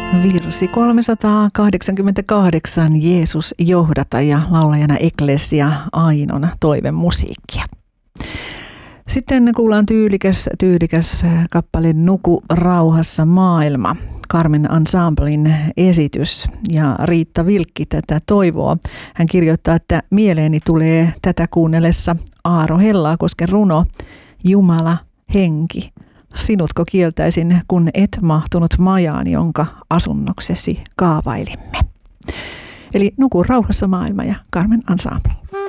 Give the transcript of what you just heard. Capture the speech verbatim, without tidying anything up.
Virsi kolmesataakahdeksankymmentäkahdeksan, Jeesus johdata, ja laulajana Eklesia Ainon toivemusiikkia. Sitten kuullaan tyylikäs, tyylikäs kappale Nuku rauhassa maailma, Carmen Ensemblen esitys, ja Riitta Vilkki tätä toivoo. Hän kirjoittaa, että mieleeni tulee tätä kuunnellessa Aaro Hellakosken runo Jumala, henki, sinutko kieltäisin, kun et mahtunut majaan, jonka asunnoksesi kaavailimme. Eli Nuku rauhassa maailma ja Carmen Ensemble.